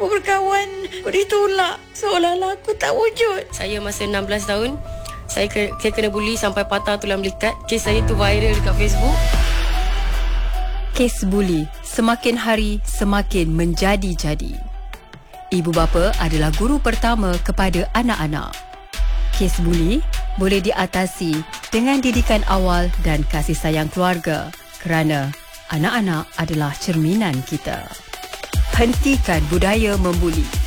aku berkawan, aku ditolak. Seolah-olah aku tak wujud. Saya masa 16 tahun, saya kena buli sampai patah tulang belikat. Kes saya tu viral dekat Facebook. Kes buli semakin hari semakin menjadi-jadi. Ibu bapa adalah guru pertama kepada anak-anak. Kes buli boleh diatasi dengan didikan awal dan kasih sayang keluarga kerana anak-anak adalah cerminan kita. Hentikan budaya membuli.